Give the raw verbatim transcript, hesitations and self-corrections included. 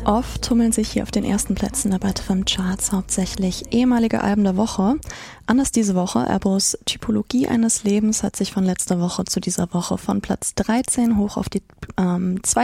Oft tummeln sich hier auf den ersten Plätzen der Byte F M Charts hauptsächlich ehemalige Alben der Woche. Anders diese Woche, Airbus Typologie eines Lebens hat sich von letzter Woche zu dieser Woche von Platz dreizehn hoch auf die ähm,